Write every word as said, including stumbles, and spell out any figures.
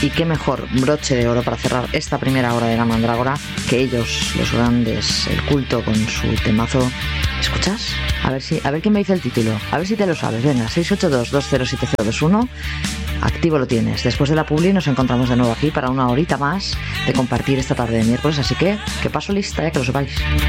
Y qué mejor broche de oro para cerrar esta primera hora de La Mandrágora que ellos, los grandes, el culto con su temazo. ¿Escuchas? A ver si, a ver quién me dice el título. A ver si te lo sabes. Venga, seis ocho dos, dos cero siete cero dos uno. Activo lo tienes. Después de la publi nos encontramos de nuevo aquí para una horita más de compartir esta tarde de miércoles. Así que, que paso lista, ya que lo sepáis.